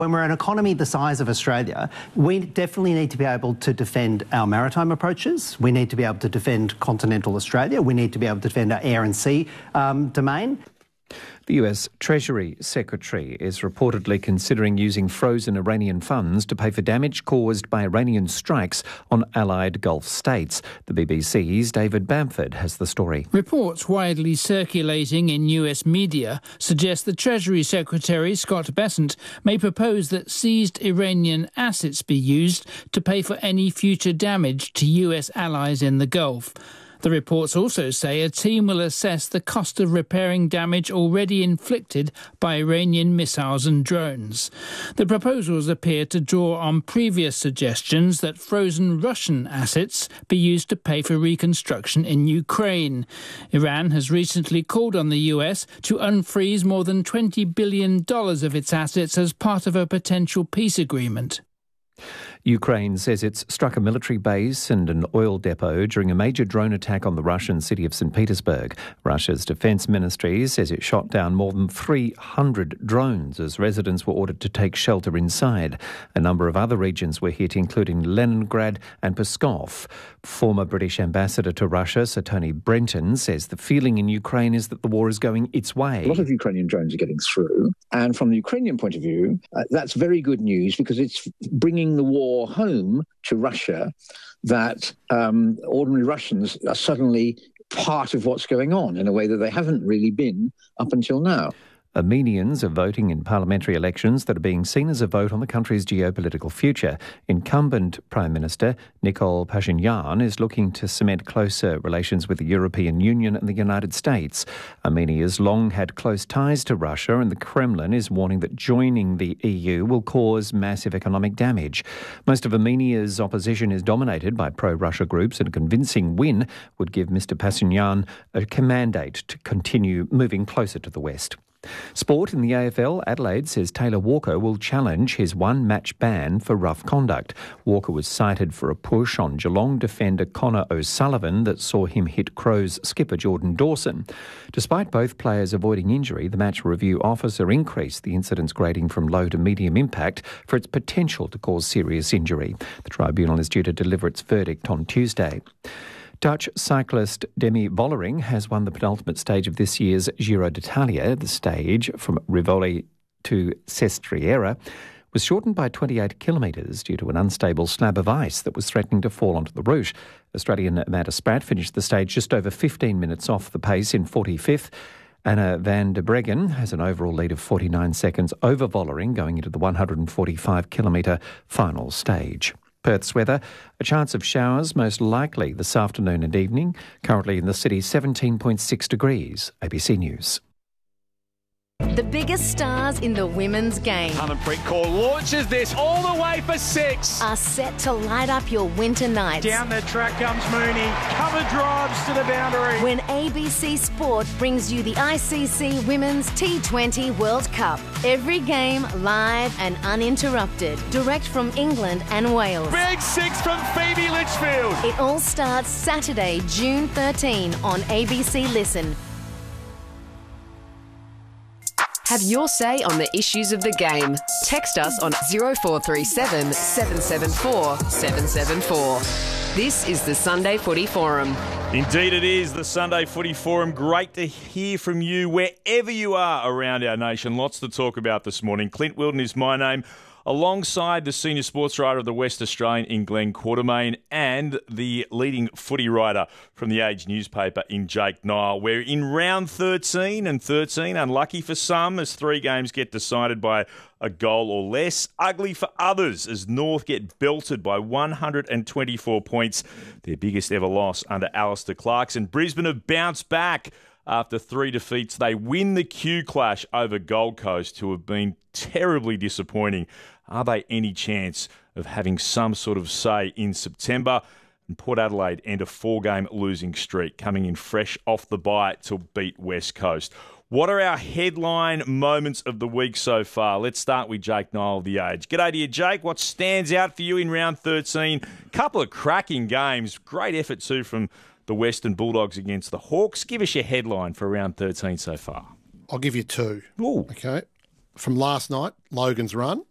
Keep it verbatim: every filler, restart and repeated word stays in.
When we're an economy the size of Australia, we definitely need to be able to defend our maritime approaches. We need to be able to defend continental Australia. We need to be able to defend our air and sea um, domain. The U S Treasury Secretary is reportedly considering using frozen Iranian funds to pay for damage caused by Iranian strikes on allied Gulf states. The B B C's David Bamford has the story. Reports widely circulating in U S media suggest the Treasury Secretary, Scott Bessent, may propose that seized Iranian assets be used to pay for any future damage to U S allies in the Gulf. The reports also say a team will assess the cost of repairing damage already inflicted by Iranian missiles and drones. The proposals appear to draw on previous suggestions that frozen Russian assets be used to pay for reconstruction in Ukraine. Iran has recently called on the U S to unfreeze more than twenty billion dollars of its assets as part of a potential peace agreement. Ukraine says it's struck a military base and an oil depot during a major drone attack on the Russian city of Saint Petersburg. Russia's defence ministry says it shot down more than three hundred drones as residents were ordered to take shelter inside. A number of other regions were hit, including Leningrad and Pskov. Former British ambassador to Russia, Sir Tony Brenton, says the feeling in Ukraine is that the war is going its way. A lot of Ukrainian drones are getting through, and from the Ukrainian point of view, uh, that's very good news because it's bringing the war home to Russia that um, ordinary Russians are suddenly part of what's going on in a way that they haven't really been up until now. Armenians are voting in parliamentary elections that are being seen as a vote on the country's geopolitical future. Incumbent Prime Minister Nikol Pashinyan is looking to cement closer relations with the European Union and the United States. Armenia's long had close ties to Russia, and the Kremlin is warning that joining the E U will cause massive economic damage. Most of Armenia's opposition is dominated by pro-Russia groups, and a convincing win would give Mr Pashinyan a mandate to continue moving closer to the West. Sport in the A F L, Adelaide says Taylor Walker will challenge his one-match ban for rough conduct. Walker was cited for a push on Geelong defender Connor O'Sullivan that saw him hit Crows skipper Jordan Dawson. Despite both players avoiding injury, the match review officer increased the incident's grading from low to medium impact for its potential to cause serious injury. The tribunal is due to deliver its verdict on Tuesday. Dutch cyclist Demi Vollering has won the penultimate stage of this year's Giro d'Italia. The stage from Rivoli to Sestriere was shortened by twenty-eight kilometres due to an unstable slab of ice that was threatening to fall onto the route. Australian Amanda Spratt finished the stage just over fifteen minutes off the pace in forty-fifth. Anna van der Breggen has an overall lead of forty-nine seconds over Vollering going into the one hundred forty-five kilometre final stage. Perth's weather, a chance of showers most likely this afternoon and evening. Currently in the city, seventeen point six degrees. A B C News. The biggest stars in the women's game Harmanpreet Kaur launches this all the way for six. are set to light up your winter nights. Down the track comes Mooney. Cover drives to the boundary. When A B C Sport brings you the I C C Women's T twenty World Cup. Every game live and uninterrupted. Direct from England and Wales. Big six from Phoebe Litchfield. It all starts Saturday, June thirteenth on A B C Listen. Have your say on the issues of the game. Text us on oh four three seven, seven seven four, seven seven four. This is the Sunday Footy Forum. Indeed it is, the Sunday Footy Forum. Great to hear from you wherever you are around our nation. Lots to talk about this morning. Clint Wilton is my name, alongside the senior sports writer of the West Australian in Glenn Quartermain and the leading footy writer from the Age newspaper in Jake Niall. We're in round thirteen, and thirteen, unlucky for some as three games get decided by a goal or less. Ugly for others as North get belted by one hundred twenty-four points, their biggest ever loss under Alistair Clarkson. Brisbane have bounced back. After three defeats, they win the Q Clash over Gold Coast, who have been terribly disappointing. Are they any chance of having some sort of say in September? And Port Adelaide end a four-game losing streak, coming in fresh off the bye to beat West Coast. What are our headline moments of the week so far? Let's start with Jake Niall of The Age. G'day to you, Jake. What stands out for you in round thirteen? Couple of cracking games. Great effort, too, from the Western Bulldogs against the Hawks. Give us your headline for round thirteen so far. I'll give you two. Ooh. Okay. From last night, Logan's Run.